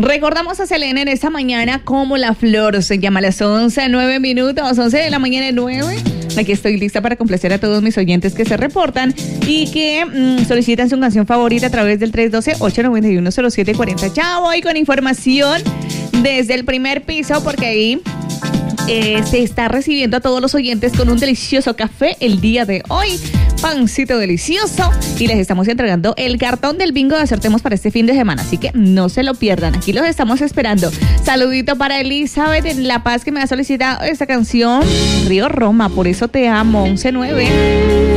Recordamos a Selena en esta mañana como la flor. Se llama a las 11:09, 11 de la mañana 9. Aquí estoy lista para complacer a todos mis oyentes que se reportan y que solicitan su canción favorita a través del 312-891-0740. Ya voy con información desde el primer piso porque ahí se está recibiendo a todos los oyentes con un delicioso café el día de hoy. Pancito delicioso. Y les estamos entregando el cartón del bingo de Acertemos para este fin de semana. Así que no se lo pierdan. Aquí los estamos esperando. Saludito para Elizabeth en La Paz que me ha solicitado esta canción. Río Roma, por eso te amo. 11:09.